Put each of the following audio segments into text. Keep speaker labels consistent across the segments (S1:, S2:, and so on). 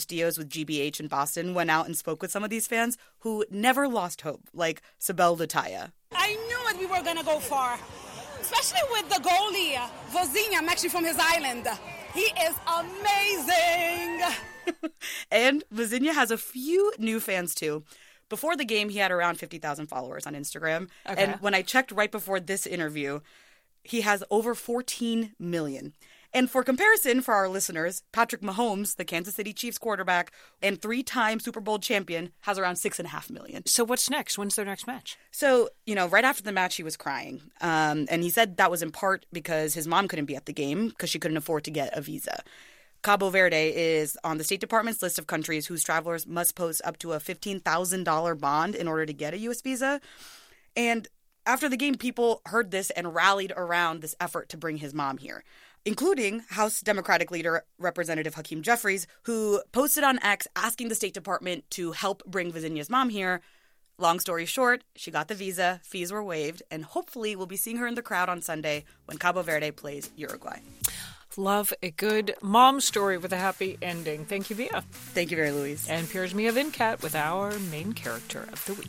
S1: Dios with GBH in Boston went out and spoke with some of these fans who never lost hope, like Sibel Lataya.
S2: I knew that we were going to go far, especially with the goalie, Vozinha. I'm actually from his island. He is amazing.
S1: And Vozinha has a few new fans, too. Before the game, he had around 50,000 followers on Instagram. Okay. And when I checked right before this interview, he has over 14 million. And for comparison, for our listeners, Patrick Mahomes, the Kansas City Chiefs quarterback and 3-time Super Bowl champion, has around 6.5 million.
S3: So what's next? When's their next match?
S1: So, right after the match, he was crying. And he said that was in part because his mom couldn't be at the game because she couldn't afford to get a visa. Cabo Verde is on the State Department's list of countries whose travelers must post up to a $15,000 bond in order to get a U.S. visa. And after the game, people heard this and rallied around this effort to bring his mom here, including House Democratic leader Representative Hakeem Jeffries, who posted on X asking the State Department to help bring Vozinha's mom here. Long story short, she got the visa, fees were waived, and hopefully we'll be seeing her in the crowd on Sunday when Cabo Verde plays Uruguay.
S3: Love a good mom story with a happy ending. Thank you, Via.
S1: Thank you very, Louise.
S3: And here's Mia Vincat with our main character of the week.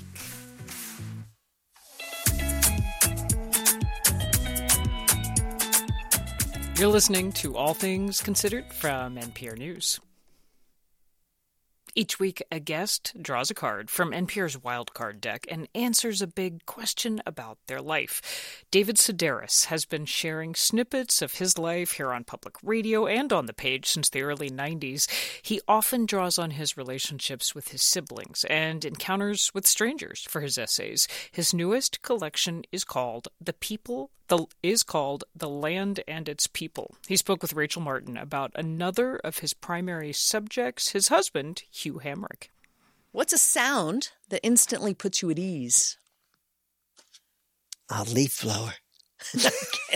S3: You're listening to All Things Considered from NPR News. Each week, a guest draws a card from NPR's wildcard deck and answers a big question about their life. David Sedaris has been sharing snippets of his life here on public radio and on the page since the early 90s. He often draws on his relationships with his siblings and encounters with strangers for his essays. His newest collection is called The Land and Its People. He spoke with Rachel Martin about another of his primary subjects, his husband, Hugh Hamrick.
S4: What's a sound that instantly puts you at ease?
S5: A leaf blower. I'm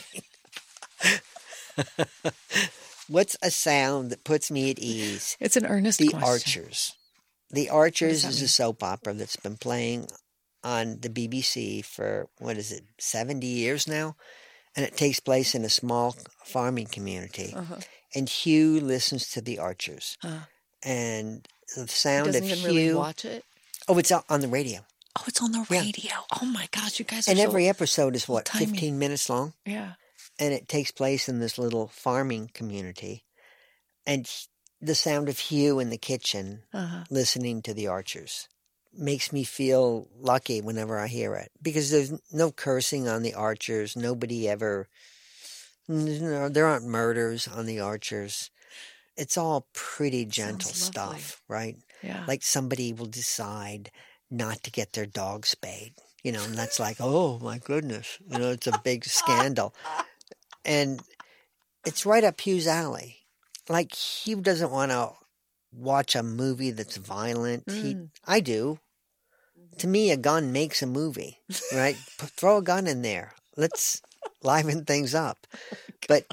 S5: kidding. What's a sound that puts me at ease?
S4: It's an earnest
S5: question.
S4: The
S5: Archers. The Archers is a soap opera that's been playing on the BBC for, 70 years now? And it takes place in a small farming community. Uh-huh. And Hugh listens to the Archers. And the sound of Hugh...
S4: He doesn't even really watch it?
S5: Oh, it's on the radio.
S4: Oh, it's on the radio. Yeah. Oh, my gosh, you guys are
S5: And every episode is, 15 minutes long?
S4: Yeah.
S5: And it takes place in this little farming community. And the sound of Hugh in the kitchen listening to the Archers makes me feel lucky whenever I hear it. Because there's no cursing on the Archers. Nobody ever... there aren't murders on the Archers. It's all pretty gentle stuff, right?
S4: Yeah.
S5: Like somebody will decide not to get their dog spayed, and that's like, oh my goodness, it's a big scandal. And it's right up Hugh's alley. Like, Hugh doesn't want to watch a movie that's violent. I do. To me, a gun makes a movie, right? Throw a gun in there. Let's liven things up. But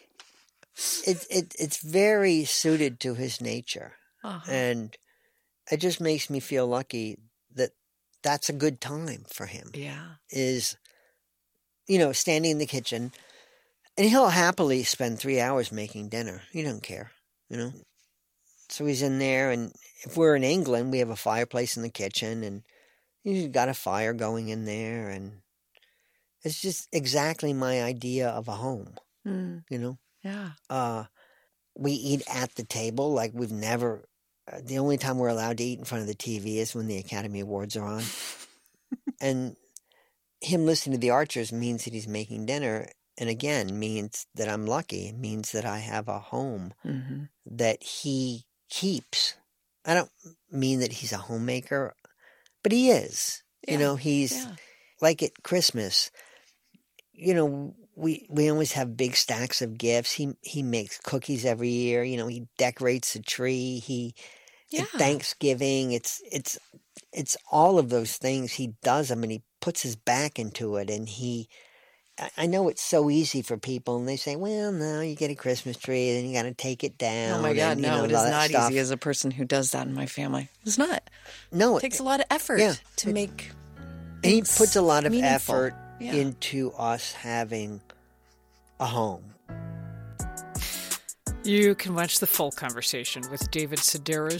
S5: it's very suited to his nature. And it just makes me feel lucky that that's a good time for him.
S4: Yeah.
S5: Is, standing in the kitchen, and he'll happily spend 3 hours making dinner. He doesn't care, So he's in there, and if we're in England, we have a fireplace in the kitchen, and he's got a fire going in there, and it's just exactly my idea of a home,
S4: Yeah.
S5: We eat at the table like we've never... the only time we're allowed to eat in front of the TV is when the Academy Awards are on. And him listening to the Archers means that he's making dinner, and again, means that I'm lucky. It means that I have a home that he keeps. I don't mean that he's a homemaker, but he is.
S4: Yeah.
S5: He's like at Christmas, we always have big stacks of gifts. He makes cookies every year. He decorates the tree. At Thanksgiving, it's all of those things he does. I mean, he puts his back into it, and I know it's so easy for people, and they say, well, no, you get a Christmas tree, and you got to take it down.
S4: Oh, my God,
S5: and,
S4: no, it is not
S5: stuff.
S4: easy as a person who does that in my family. It's not.
S5: No.
S4: It takes a lot of effort to make
S5: And he puts a lot of
S4: meaningful.
S5: effort into us having a home.
S3: You can watch the full conversation with David Sedaris